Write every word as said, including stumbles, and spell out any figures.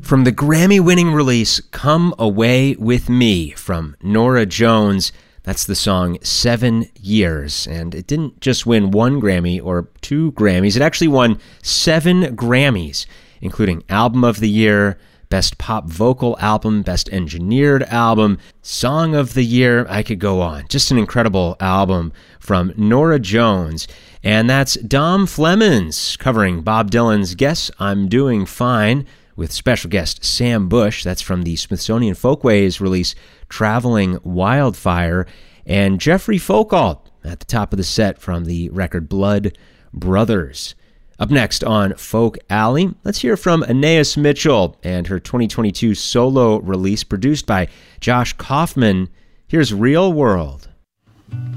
From the Grammy-winning release Come Away With Me from Norah Jones, that's the song Seven Years. And it didn't just win one Grammy or two Grammys, it actually won seven Grammys, including Album of the Year, Best Pop Vocal Album, Best Engineered Album, Song of the Year. I could go on. Just an incredible album from Norah Jones. And that's Dom Flemons covering Bob Dylan's Guess I'm Doing Fine with special guest Sam Bush. That's from the Smithsonian Folkways release Traveling Wildfire. And Jeffrey Folkall at the top of the set from the record Blood Brothers. Up next on Folk Alley, let's hear from Anais Mitchell and her twenty twenty-two solo release produced by Josh Kaufman. Here's Real World.